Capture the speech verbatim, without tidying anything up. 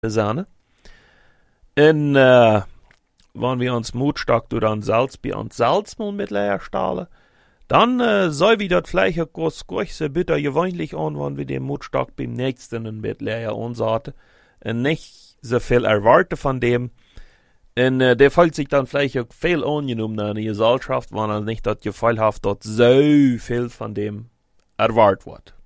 Sahne. En äh, wenn wir uns Mutstock durch an Salz bei uns Salz mal mit leer stahlen, dann äh, soll wir das Fleisch groß große bitte gewöhnlich an, wenn wir den Mutstock beim nächsten mit leer ansaten. Und nicht so viel erwarten von dem. Und äh, der fühlt sich dann vielleicht auch viel angenommen an die Gesellschaft, wenn er nicht das Gefühl hat, dass so viel von dem erwartet wird.